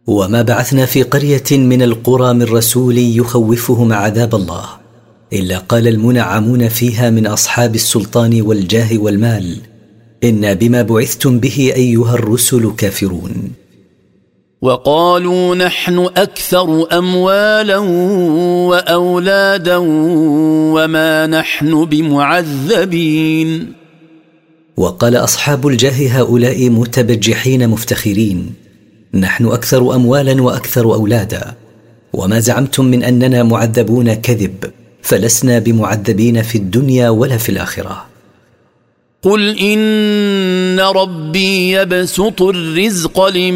وما بعثنا في قرية من القرى من رسول يخوفهم عذاب الله إلا قال المنعمون فيها من أصحاب السلطان والجاه والمال إنا بما بعثتم به أيها الرسل كافرون. وقالوا نحن أكثر أموالا وأولادا وما نحن بمعذبين. وقال أصحاب الجاه هؤلاء متبجحين مفتخرين نحن أكثر أموالا وأكثر أولادا وما زعمتم من أننا معذبون كذب فلسنا بمعذبين في الدنيا ولا في الآخرة. قل إن ربي يبسط الرزق لمن